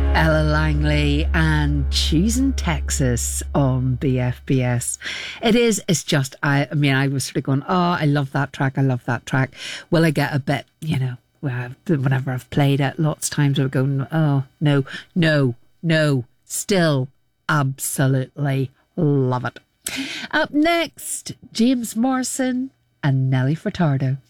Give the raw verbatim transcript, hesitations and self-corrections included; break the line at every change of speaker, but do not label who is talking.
Ella Langley and Choosing Texas on B F B S. It is, it's just, I, I mean, I was sort of going, oh, I love that track, I love that track. Will I get a bit, you know, well, whenever I've played it, lots of times I've gone, oh, no, no, no, still absolutely love it. Up next, James Morrison and Nelly Furtado.